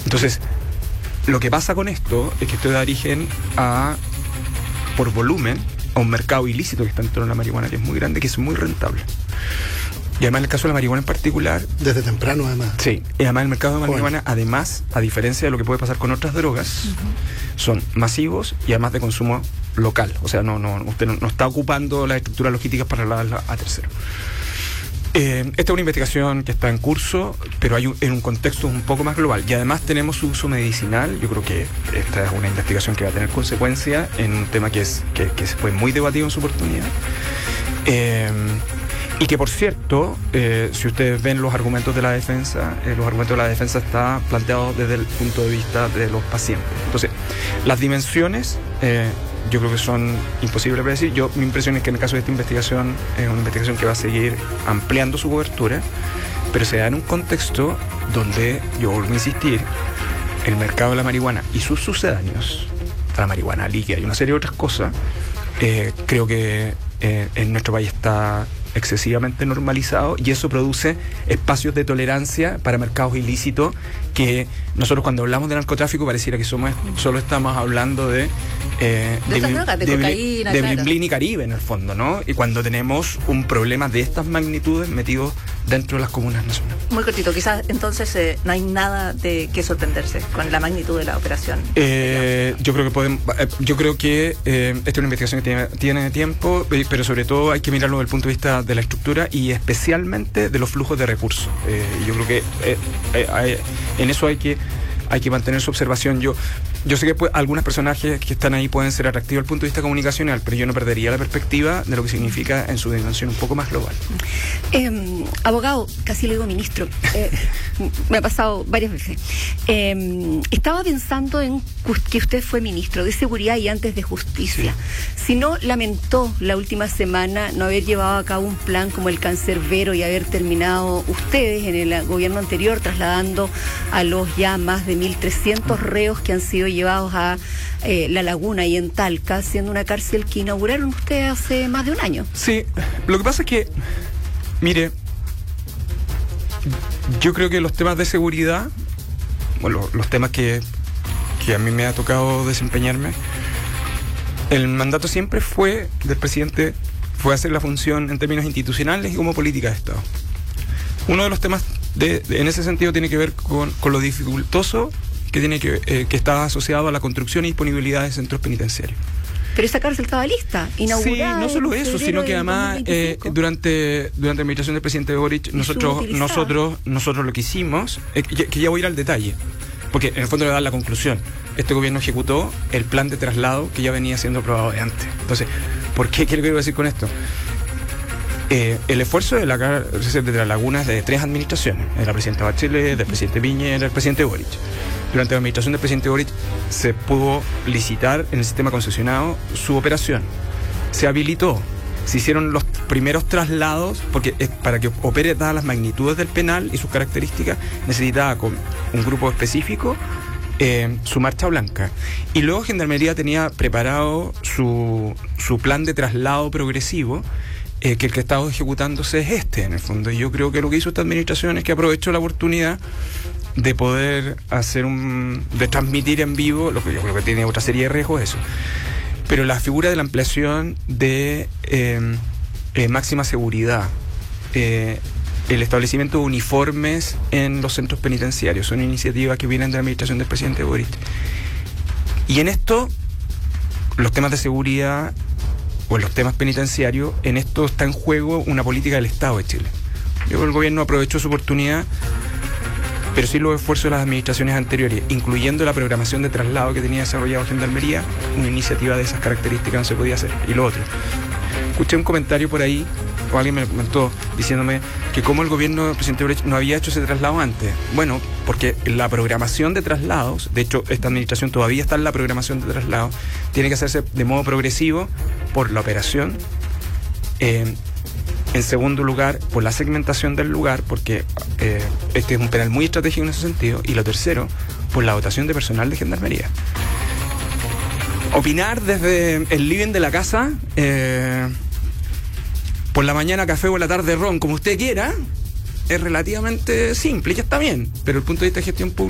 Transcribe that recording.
Entonces, lo que pasa con esto es que esto da origen por volumen, a un mercado ilícito que está en torno a la marihuana, que es muy grande, que es muy rentable. Y además en el caso de la marihuana en particular... Desde temprano, además. Sí, y además el mercado de la marihuana, además, a diferencia de lo que puede pasar con otras drogas, son masivos y además de consumo local. O sea, usted no está ocupando las estructuras logísticas para trasladarla a terceros. Esta es una investigación que está en curso, pero en un contexto un poco más global. Y además tenemos su uso medicinal. Yo creo que esta es una investigación que va a tener consecuencia en un tema que fue muy debatido en su oportunidad. Y que, por cierto, si ustedes ven los argumentos de la defensa, está planteado desde el punto de vista de los pacientes. Entonces, las dimensiones... yo creo que son imposibles de predecir. Mi impresión es que en el caso de esta investigación es una investigación que va a seguir ampliando su cobertura, pero se da en un contexto donde, yo vuelvo a insistir, el mercado de la marihuana y sus sucedáneos, la marihuana líquida y una serie de otras cosas, creo que en nuestro país está excesivamente normalizado, y eso produce espacios de tolerancia para mercados ilícitos que nosotros, cuando hablamos de narcotráfico, pareciera que solo estamos hablando de cocaína, de Blin y Caribe, en el fondo, ¿no? Y cuando tenemos un problema de estas magnitudes metido dentro de las comunas nacionales. Muy cortito, quizás entonces no hay nada de que sorprenderse con la magnitud de la operación. Yo creo que esta es una investigación que tiene tiempo, pero sobre todo hay que mirarlo desde el punto de vista de la estructura y especialmente de los flujos de recursos. Yo creo que en eso hay que mantener su observación. Yo sé que algunos personajes que están ahí pueden ser atractivos desde el punto de vista comunicacional, pero yo no perdería la perspectiva de lo que significa en su dimensión un poco más global. Abogado, casi le digo ministro, me ha pasado varias veces. Estaba pensando en que usted fue ministro de Seguridad y antes de Justicia. Sí. Si no, lamentó la última semana no haber llevado a cabo un plan como el Cancerbero y haber terminado ustedes en el gobierno anterior trasladando a los ya más de 1.300 reos que han sido llevados a La Laguna y en Talca, siendo una cárcel que inauguraron ustedes hace más de un año. Sí, lo que pasa es que, mire, yo creo que los temas de seguridad, bueno, los temas que a mí me ha tocado desempeñarme, el mandato siempre fue del presidente, fue hacer la función en términos institucionales y como política de Estado. Uno de los temas en ese sentido tiene que ver con lo dificultoso que está asociado a la construcción y disponibilidad de centros penitenciarios. Pero esa cárcel estaba lista, inaugurada. Sí, no solo eso, sino que además durante la administración del presidente Boric nosotros lo que hicimos, que ya voy a ir al detalle, porque en el fondo le da la conclusión. Este gobierno ejecutó el plan de traslado que ya venía siendo aprobado de antes. Entonces, ¿qué quiero decir con esto? El esfuerzo de la Laguna es de 3 administraciones, de la presidenta Bachelet, del presidente Piñera y del presidente Boric. Durante la administración del presidente Boric se pudo licitar en el sistema concesionado su operación. Se habilitó, se hicieron los primeros traslados, porque para que opere dadas las magnitudes del penal y sus características, necesitaba con un grupo específico su marcha blanca. Y luego Gendarmería tenía preparado su plan de traslado progresivo, que el que está ejecutándose es en el fondo. Y yo creo que lo que hizo esta administración es que aprovechó la oportunidad de poder de transmitir en vivo, lo que yo creo que tiene otra serie de riesgos, eso. Pero la figura de la ampliación de máxima seguridad, el establecimiento de uniformes en los centros penitenciarios, son iniciativas que vienen de la administración del presidente Boric. Y en esto, los temas de seguridad o los temas penitenciarios, en esto está en juego una política del Estado de Chile. Yo creo que el gobierno aprovechó su oportunidad, pero sí los esfuerzos de las administraciones anteriores, incluyendo la programación de traslado que tenía desarrollado Gendarmería, una iniciativa de esas características no se podía hacer. Y lo otro, escuché un comentario por ahí, o alguien me comentó diciéndome que cómo el gobierno del presidente Boric no había hecho ese traslado antes. Bueno, porque la programación de traslados, de hecho esta administración todavía está en la programación de traslados, tiene que hacerse de modo progresivo por la operación, en segundo lugar por la segmentación del lugar, porque este es un penal muy estratégico en ese sentido, y lo tercero, por la dotación de personal de Gendarmería. Opinar desde el living de la casa, por la mañana café o la tarde ron, como usted quiera, es relativamente simple y ya está bien, pero el punto de vista de gestión pública